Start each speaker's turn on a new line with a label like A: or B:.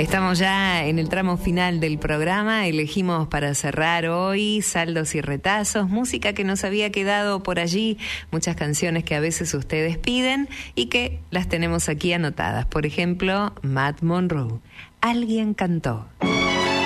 A: Estamos ya en el tramo final del programa. Elegimos para cerrar hoy Saldos y Retazos, música que nos había quedado por allí, muchas canciones que a veces ustedes piden y que las tenemos aquí anotadas. Por ejemplo, Matt Monro, Alguien cantó.